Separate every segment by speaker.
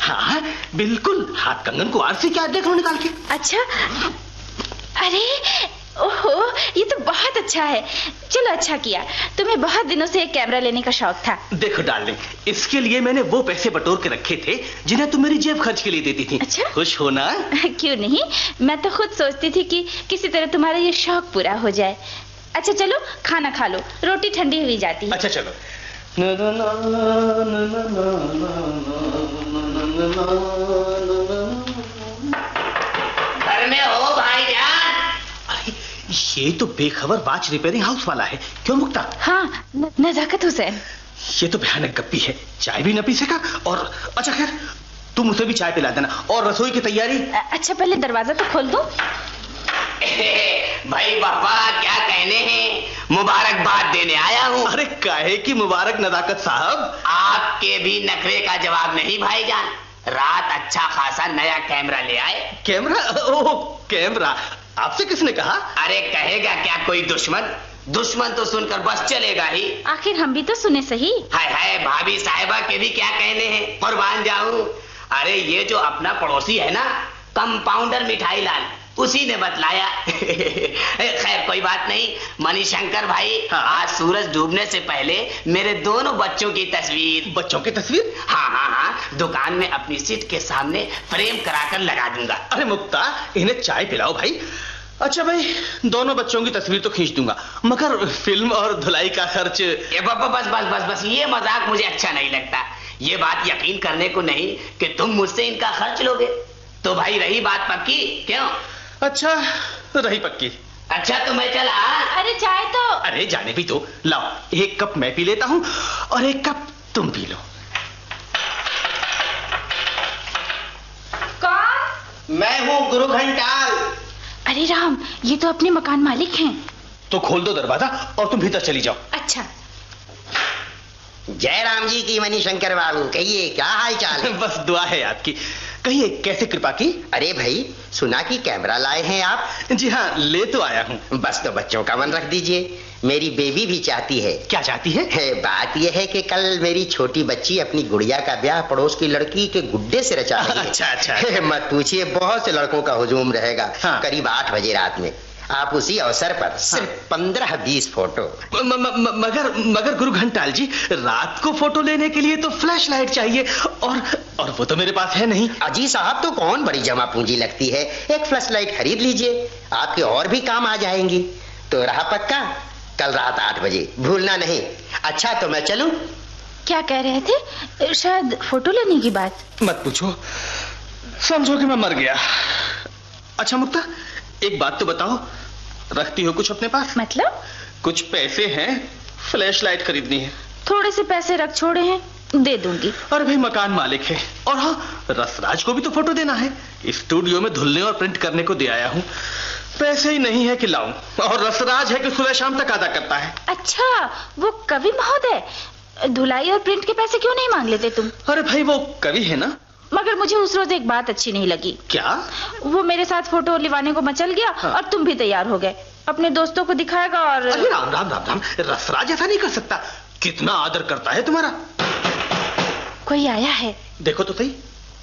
Speaker 1: हाँ बिल्कुल, हाथ कंगन को आरसी क्या देख लो निकाल के।
Speaker 2: अच्छा, अरे ओहो, ये तो बहुत अच्छा है। चलो अच्छा किया, तुम्हें बहुत दिनों से एक कैमरा लेने का शौक था।
Speaker 1: देखो डार्लिंग, इसके लिए मैंने वो पैसे बटोर के रखे थे जिन्हें तुम मेरी जेब खर्च के लिए देती थी।
Speaker 2: अच्छा?
Speaker 1: खुश हो ना?
Speaker 2: क्यों नहीं, मैं तो खुद सोचती थी कि किसी तरह तुम्हारा ये शौक पूरा हो जाए। अच्छा चलो खाना खा लो, रोटी ठंडी हुई जाती है।
Speaker 1: अच्छा चलो।
Speaker 3: घर में हो भाईजान?
Speaker 1: ये तो बेखबर वॉच रिपेयरिंग हाउस वाला है। क्यों मुक्ता?
Speaker 2: हाँ, नजाकत हुसैन।
Speaker 1: ये तो भयानक गप्पी है, चाय भी न पी सका। और अच्छा खैर, तुम उसे भी चाय पिला देना। और रसोई की तैयारी?
Speaker 2: अच्छा पहले दरवाजा तो खोल दो।
Speaker 3: भाई बाबा क्या कहने हैं, मुबारकबाद देने आया हूँ।
Speaker 1: अरे काहे की मुबारक नजाकत साहब?
Speaker 3: आपके भी नखरे का जवाब नहीं भाईजान। रात अच्छा खासा नया कैमरा ले आए।
Speaker 1: कैमरा? ओह कैमरा, आपसे किसने कहा?
Speaker 3: अरे कहेगा क्या कोई दुश्मन? दुश्मन तो सुनकर बस चलेगा ही।
Speaker 2: आखिर हम भी तो सुने सही।
Speaker 3: हाय हाय, भाभी साहिबा के भी क्या कहने हैं, कुर्बान जाऊं। अरे ये जो अपना पड़ोसी है ना, कंपाउंडर मिठाई लाल, उसी ने बतलाया। खैर कोई बात नहीं। मणिशंकर भाई,
Speaker 1: हाँ?
Speaker 3: आज सूरज डूबने से पहले मेरे दोनों बच्चों की तस्वीर।
Speaker 1: बच्चों की तस्वीर?
Speaker 3: हाँ हाँ हाँ, दुकान में अपनी सीट के सामने फ्रेम कराकर लगा दूंगा।
Speaker 1: अरे मुक्ता, इन्हें चाय पिलाओ भाई। अच्छा भाई, दोनों बच्चों की तस्वीर तो खींच दूंगा, मगर फिल्म और धुलाई का खर्च?
Speaker 3: बस ये मजाक मुझे अच्छा नहीं लगता। ये बात यकीन करने को नहीं कि तुम मुझसे इनका खर्च लोगे। तो भाई रही बात पक्की? क्यों?
Speaker 1: अच्छा रही पक्की।
Speaker 3: अच्छा तो मैं चला।
Speaker 2: अरे चाय तो।
Speaker 1: अरे जाने भी दो, लाओ एक कप मैं पी लेता हूँ और एक कप तुम पी लो।
Speaker 2: कौन?
Speaker 3: मैं हूँ गुरु घंटाल।
Speaker 2: अरे राम, ये तो अपने मकान मालिक हैं।
Speaker 1: तो खोल दो दरवाजा और तुम भीतर चली जाओ।
Speaker 2: अच्छा।
Speaker 4: जय राम जी की मणिशंकर बाबू, कहिए क्या हाल चाल है?
Speaker 1: बस दुआ है आपकी। कहिए कैसे कृपा की?
Speaker 4: अरे भाई, सुना कि कैमरा लाए हैं आप?
Speaker 1: जी हाँ, ले तो आया हूँ।
Speaker 4: बस तो बच्चों का मन रख दीजिए, मेरी बेबी भी चाहती है।
Speaker 1: क्या चाहती है?
Speaker 4: बात यह है कि कल मेरी छोटी बच्ची अपनी गुड़िया का ब्याह पड़ोस की लड़की के गुड्डे से रचा रही है।
Speaker 1: अच्छा।
Speaker 4: मत पूछिए, बहुत से लड़कों का हुजूम रहेगा।
Speaker 1: हाँ।
Speaker 4: करीब 8 बजे रात में। आप उसी अवसर पर सिर्फ 15-20 फोटो।
Speaker 1: मगर गुरु घंटाल जी, रात को फोटो लेने के लिए तो फ्लैश लाइट चाहिए और वो तो मेरे पास है नहीं।
Speaker 4: अजी साहब, तो कौन बड़ी जमा पूंजी लगती है, एक फ्लैश लाइट खरीद लीजिए, आपके और भी काम आ जाएंगी। तो रहा पक्का, कल रात 8 बजे, भूलना नहीं। अच्छा तो मैं चलूं?
Speaker 2: क्या कह रहे थे? शायद फोटो लेने की बात।
Speaker 1: मत पूछो, समझो कि मैं मर गया। अच्छा मुक्ता, एक बात तो बताओ, रखती हो कुछ अपने पास?
Speaker 2: मतलब?
Speaker 1: कुछ पैसे हैं, फ्लैश लाइट खरीदनी है।
Speaker 2: थोड़े से पैसे रख छोड़े हैं, दे दूंगी।
Speaker 1: अरे भाई मकान मालिक है। और हाँ, रसराज को भी तो फोटो देना है, स्टूडियो में धुलने और प्रिंट करने को दे आया हूँ। पैसे ही नहीं है कि लाऊं, और रसराज है कि सुबह शाम तक अदा करता है।
Speaker 2: अच्छा, वो कवि महोदय, धुलाई और प्रिंट के पैसे क्यों नहीं मांग लेते तुम?
Speaker 1: अरे भाई वो कवि है ना।
Speaker 2: मगर मुझे उस रोज एक बात अच्छी नहीं लगी।
Speaker 1: क्या?
Speaker 2: वो मेरे साथ फोटो लिवाने को मचल गया। हाँ। और तुम भी तैयार हो गए, अपने दोस्तों को दिखाएगा और।
Speaker 1: अरे राम राम राम राम, रसराज ऐसा नहीं कर सकता। कितना आदर करता है तुम्हारा।
Speaker 2: कोई आया है,
Speaker 1: देखो तो सही।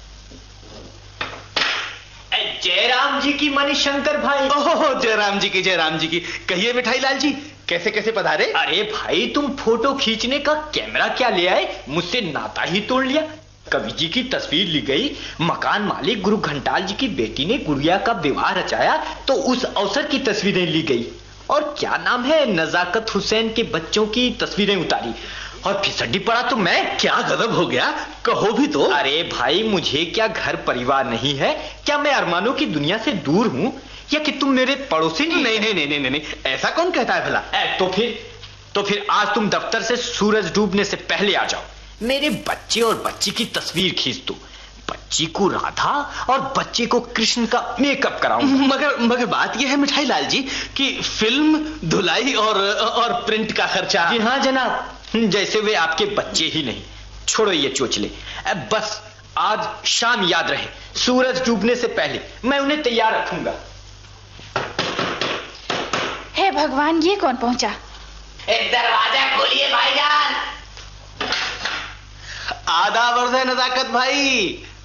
Speaker 5: जयराम जी की मणिशंकर भाई।
Speaker 1: ओह जयराम जी की, जयराम जी की। कहिए मिठाई लाल जी, कैसे कैसे पधारे?
Speaker 5: अरे भाई, तुम फोटो खींचने का कैमरा क्या ले आए, मुझसे नाता ही तोड़ लिया। कवि जी की तस्वीर ली गई, मकान मालिक गुरु घंटाल जी की बेटी ने गुड़िया का विवाह रचाया तो उस अवसर की तस्वीरें ली गई, और क्या नाम है, नजाकत हुसैन के बच्चों की तस्वीरें उतारी, और फिसड्डी पड़ा तो मैं।
Speaker 1: क्या गजब हो गया, कहो भी तो।
Speaker 5: अरे भाई, मुझे क्या घर परिवार नहीं है? क्या मैं अरमानों की दुनिया से दूर हूं, या कि तुम मेरे पड़ोसी नहीं?
Speaker 1: नहीं नहीं नहीं नहीं नहीं, ऐसा कौन कहता है भला?
Speaker 5: तो फिर आज तुम दफ्तर से सूरज डूबने से पहले आ जाओ, मेरे बच्चे और बच्ची की तस्वीर खींच दो। बच्ची को राधा और बच्चे को कृष्ण का मेकअप कराऊंगा।
Speaker 1: मगर बात यह है मिठाई लाल जी कि फिल्म, धुलाई और प्रिंट का खर्चा।
Speaker 5: जी हाँ जनाब, जैसे वे आपके बच्चे ही नहीं। छोड़ो ये चोचले, बस आज शाम याद रहे, सूरज डूबने से पहले मैं उन्हें तैयार रखूंगा।
Speaker 2: हे भगवान, ये कौन पहुंचा?
Speaker 3: एक दरवाजा खोलिए भाईजान।
Speaker 1: आदाब अर्ज़ है नजाकत भाई।